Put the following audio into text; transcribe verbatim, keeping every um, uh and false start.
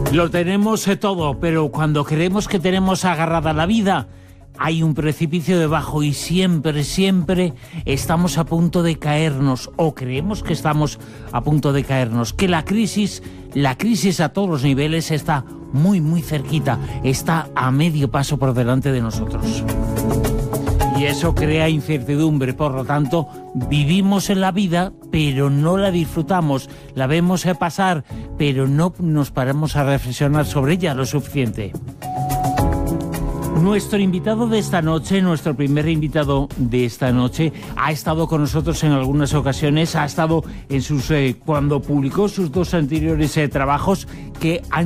Lo tenemos eh, todo, pero cuando creemos que tenemos agarrada la vida, hay un precipicio debajo y siempre, siempre estamos a punto de caernos, o creemos que estamos a punto de caernos, que la crisis, la crisis a todos los niveles está muy, muy cerquita, está a medio paso por delante de nosotros. Y eso crea incertidumbre, por lo tanto, vivimos en la vida, pero no la disfrutamos, la vemos pasar, pero no nos paramos a reflexionar sobre ella lo suficiente. Nuestro invitado de esta noche, nuestro primer invitado de esta noche, ha estado con nosotros en algunas ocasiones, ha estado en sus eh, cuando publicó sus dos anteriores eh, trabajos que han